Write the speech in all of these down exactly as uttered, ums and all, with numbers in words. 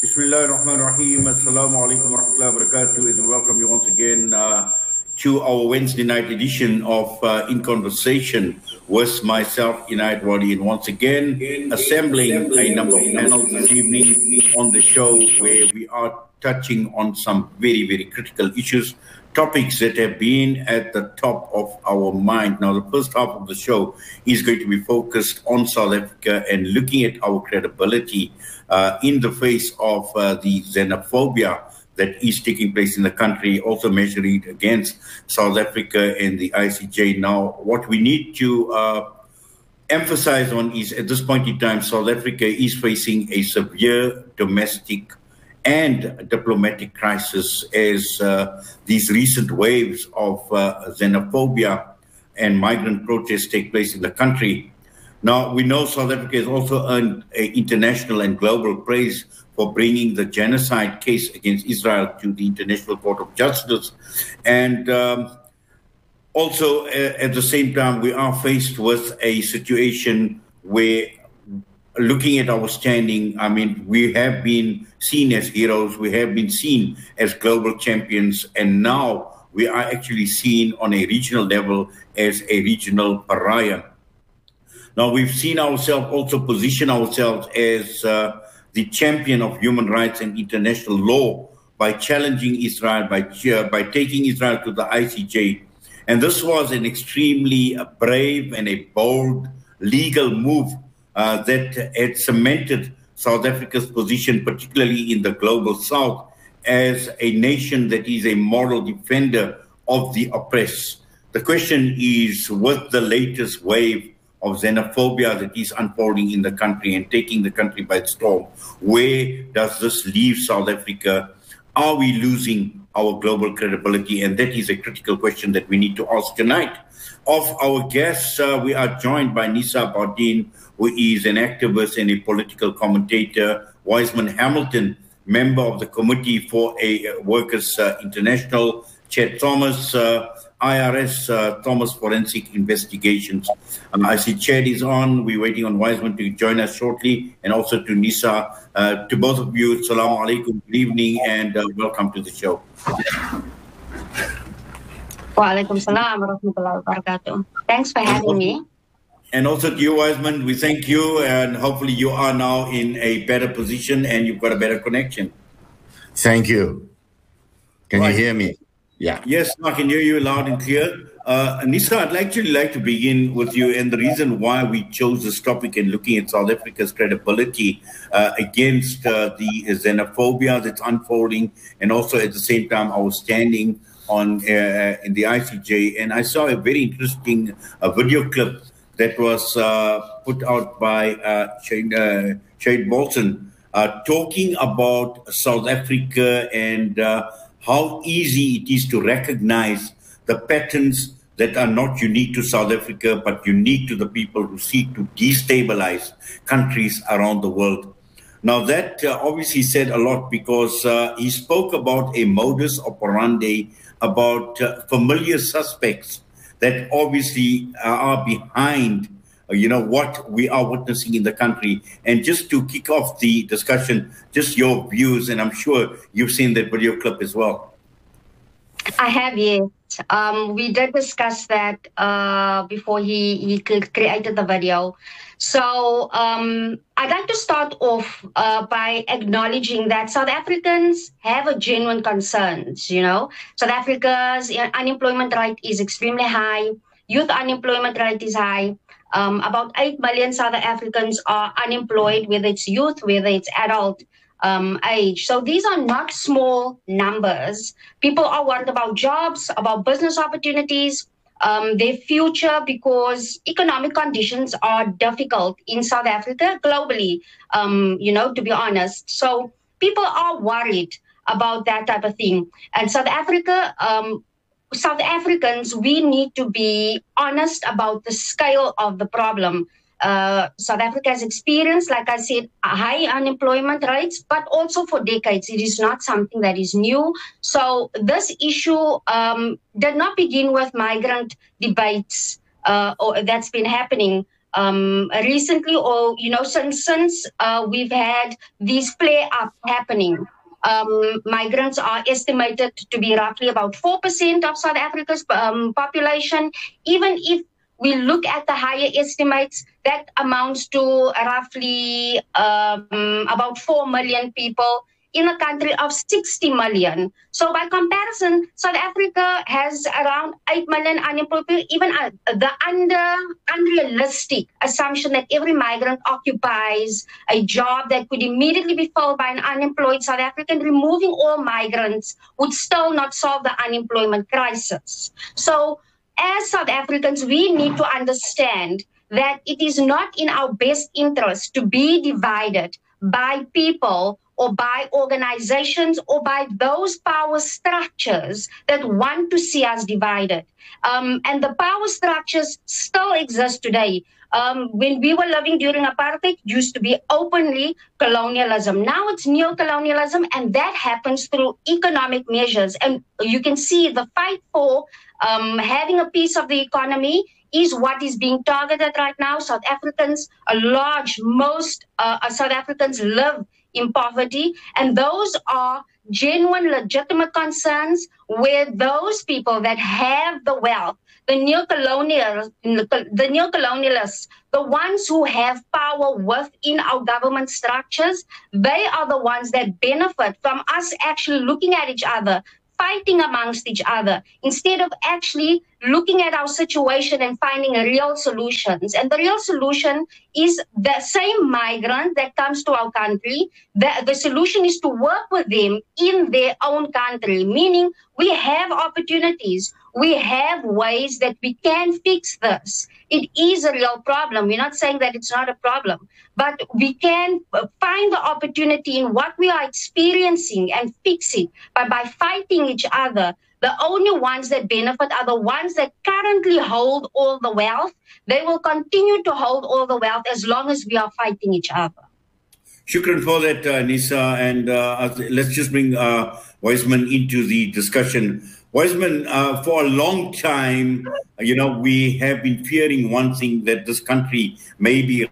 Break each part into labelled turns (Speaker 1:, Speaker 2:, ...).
Speaker 1: Bismillah ar-Rahman ar-Rahim. Assalamu alaikum wa rahmatullahi wa barakatuh. As we welcome you once again uh, to our Wednesday night edition of uh, In Conversation with myself, Inayat Wadi, and once again assembling a number of panels this evening on the show where we are touching on some very, very critical issues, topics that have been at the top of our mind. Now, the first half of the show is going to be focused on South Africa and looking at our credibility uh, in the face of uh, the xenophobia that is taking place in the country, also measuring it against South Africa and the I C J. Now, what we need to uh, emphasize on is, at this point in time, South Africa is facing a severe domestic and diplomatic crisis as uh, these recent waves of uh, xenophobia and migrant protests take place in the country. Now, we know South Africa has also earned uh, international and global praise for bringing the genocide case against Israel to the International Court of Justice. And um, also, uh, at the same time, we are faced with a situation where, looking at our standing, I mean, we have been seen as heroes, we have been seen as global champions, and now we are actually seen on a regional level as a regional pariah. Now, we've seen ourselves also position ourselves as uh, the champion of human rights and international law by challenging Israel, by, uh, by taking Israel to the I C J. And this was an extremely brave and a bold legal move Uh, that had cemented South Africa's position, particularly in the global south, as a nation that is a moral defender of the oppressed. The question is, with the latest wave of xenophobia that is unfolding in the country and taking the country by storm, where does this leave South Africa? Are we losing our global credibility? And that is a critical question that we need to ask tonight. Of our guests, uh, we are joined by Nisa Bardeen, who is an activist and a political commentator, Wiseman Hamilton, member of the Committee for a Workers uh, International, Chet Thomas, uh, I R S, uh, Thomas Forensic Investigations. Um, I see Chet is on. We're waiting on Wiseman to join us shortly, and also to Nisa. Uh, to both of you, Assalamu alaikum, good evening, and uh, welcome to the show.
Speaker 2: Waalaikumsalam warahmatullahi wabarakatuh. Thanks for having me.
Speaker 1: And also to you, Wiseman, we thank you, and hopefully you are now in a better position and you've got a better connection.
Speaker 3: Thank you. Can right. you hear me?
Speaker 1: Yeah. Yes, I can hear you loud and clear. Uh, Nisa, I'd actually like to begin with you, and the reason why we chose this topic and looking at South Africa's credibility uh, against uh, the xenophobia that's unfolding, and also at the same time our standing on uh, in the I C J. And I saw a very interesting uh, video clip that was uh, put out by uh, Shane, uh, Shane Bolton, uh, talking about South Africa and uh, how easy it is to recognize the patterns that are not unique to South Africa, but unique to the people who seek to destabilize countries around the world. Now, that uh, obviously said a lot, because uh, he spoke about a modus operandi, about uh, familiar suspects that obviously are behind, you know, what we are witnessing in the country. And just to kick off the discussion, just your views, and I'm sure you've seen that video clip as well.
Speaker 2: I have, yes. Um, we did discuss that uh, before he, he created the video. So um, I'd like to start off uh, by acknowledging that South Africans have a genuine concerns, you know. South Africa's unemployment rate is extremely high. Youth unemployment rate is high. Um, about eight million South Africans are unemployed, whether it's youth, whether it's adult um, age. So these are not small numbers. People are worried about jobs, about business opportunities, Um, their future, because economic conditions are difficult in South Africa, globally, um, you know, to be honest. So people are worried about that type of thing. And South Africa, um, South Africans, we need to be honest about the scale of the problem. Uh, South Africa has experienced, like I said, high unemployment rates, but also for decades. It is not something that is new. So this issue um, did not begin with migrant debates uh, or that's been happening um, recently, or you know, since since uh, we've had these flare up happening. Um, migrants are estimated to be roughly about four percent of South Africa's um, population. Even if we look at the higher estimates, that amounts to roughly um, about four million people in a country of sixty million. So by comparison, South Africa has around eight million unemployed people. Even uh, the under unrealistic assumption that every migrant occupies a job that could immediately be filled by an unemployed South African, removing all migrants would still not solve the unemployment crisis. So as South Africans, we need to understand that it is not in our best interest to be divided by people or by organizations or by those power structures that want to see us divided. Um, and the power structures still exist today. Um, when we were living during apartheid, it used to be openly colonialism. Now it's neo-colonialism, and that happens through economic measures. And you can see the fight for um, having a piece of the economy is what is being targeted right now. South Africans, a large, most uh, South Africans live in poverty, and those are genuine, legitimate concerns where those people that have the wealth, the neo-colonial, the neo-colonialists, the ones who have power within our government structures, they are the ones that benefit from us actually looking at each other, fighting amongst each other, instead of actually looking at our situation and finding real solutions. And the real solution is the same migrant that comes to our country. The, the solution is to work with them in their own country, meaning we have opportunities. We have ways that we can fix this. It is a real problem. We're not saying that it's not a problem, but we can find the opportunity in what we are experiencing and fix it by, by fighting each other. The only ones that benefit are the ones that currently hold all the wealth. They will continue to hold all the wealth as long as we are fighting each other.
Speaker 1: Shukran for that, uh, Nisa. And uh, let's just bring uh, Wiseman into the discussion. Wiseman, uh, for a long time, you know, we have been fearing one thing, that this country may be.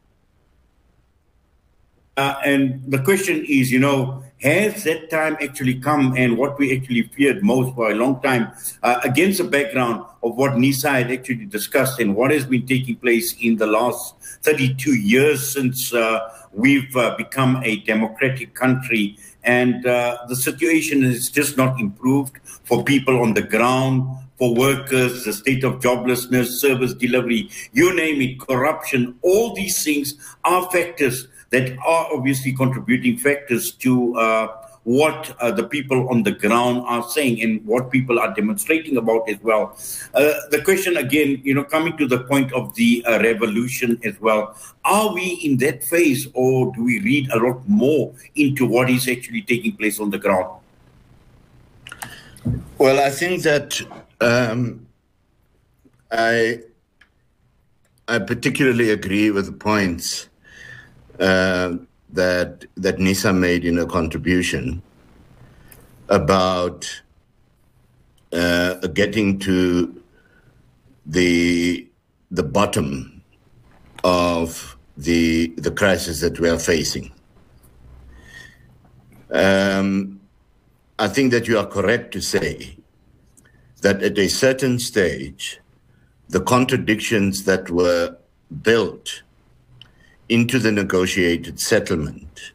Speaker 1: Uh, and the question is, you know, has that time actually come? And what we actually feared most for a long time, uh, against the background of what Nisa had actually discussed and what has been taking place in the last thirty-two years since uh, we've uh, become a democratic country. And uh, the situation has just not improved for people on the ground, for workers, the state of joblessness, service delivery, you name it, corruption. All these things are factors that are obviously contributing factors to uh, what uh, the people on the ground are saying and what people are demonstrating about as well. Uh, the question again, you know, coming to the point of the uh, revolution as well, are we in that phase, or do we read a lot more into what is actually taking place on the ground?
Speaker 3: Well, I think that um, I, I particularly agree with the points Uh, that that Nisa made in a contribution about uh, getting to the the bottom of the the crisis that we are facing. Um, I think that you are correct to say that at a certain stage, the contradictions that were built into the negotiated settlement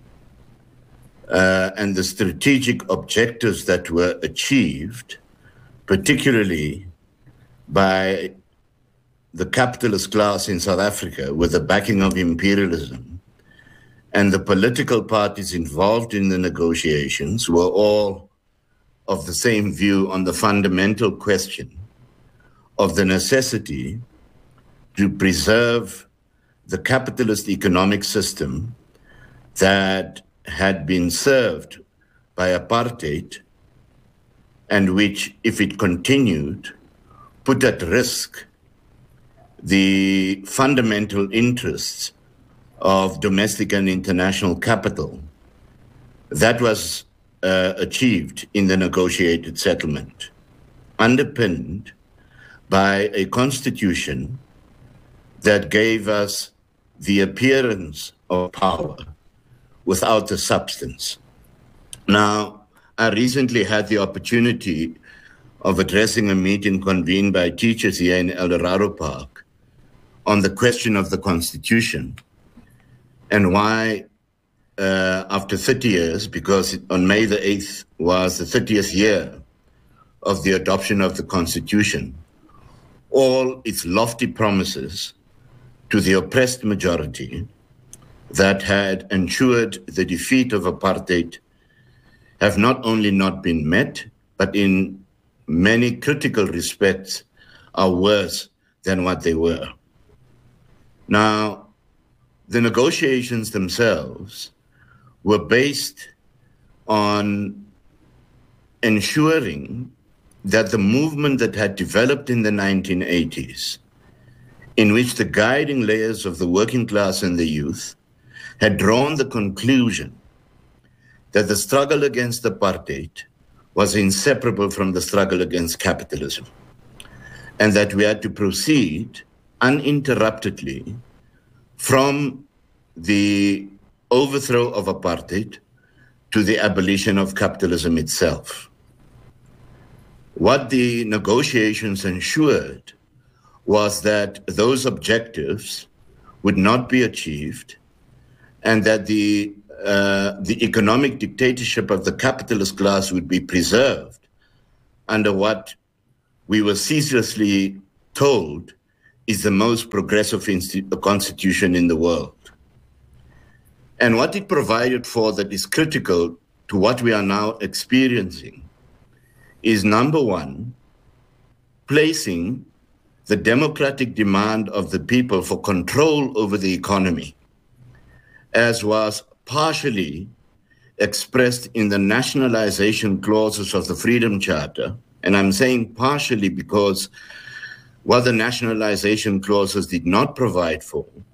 Speaker 3: uh, and the strategic objectives that were achieved, particularly by the capitalist class in South Africa with the backing of imperialism, and the political parties involved in the negotiations were all of the same view on the fundamental question of the necessity to preserve the capitalist economic system that had been served by apartheid and which, if it continued, put at risk the fundamental interests of domestic and international capital. That was uh, achieved in the negotiated settlement, underpinned by a constitution that gave us the appearance of power without the substance. Now, I recently had the opportunity of addressing a meeting convened by teachers here in El Dorado Park on the question of the Constitution and why, uh, after thirty years, because on May the eighth was the thirtieth year of the adoption of the Constitution, all its lofty promises to the oppressed majority that had ensured the defeat of apartheid have not only not been met, but in many critical respects are worse than what they were. Now, the negotiations themselves were based on ensuring that the movement that had developed in the nineteen eighties, in which the guiding layers of the working class and the youth had drawn the conclusion that the struggle against apartheid was inseparable from the struggle against capitalism, and that we had to proceed uninterruptedly from the overthrow of apartheid to the abolition of capitalism itself. What the negotiations ensured was that those objectives would not be achieved, and that the uh, the economic dictatorship of the capitalist class would be preserved under what we were ceaselessly told is the most progressive insti- constitution in the world. And what it provided for that is critical to what we are now experiencing is, number one, placing the democratic demand of the people for control over the economy, as was partially expressed in the nationalization clauses of the Freedom Charter. And I'm saying partially because what the nationalization clauses did not provide for